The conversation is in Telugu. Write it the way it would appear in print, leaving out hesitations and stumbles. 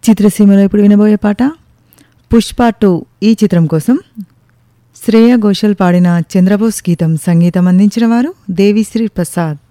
చిత్రసీమలో ఇప్పుడు వినబోయే పాట పుష్ప 2 ఈ చిత్రం కోసం శ్రేయ ఘోషల్ పాడిన చంద్రబోస్ గీతం సంగీతం అందించిన వారు దేవిశ్రీ ప్రసాద్.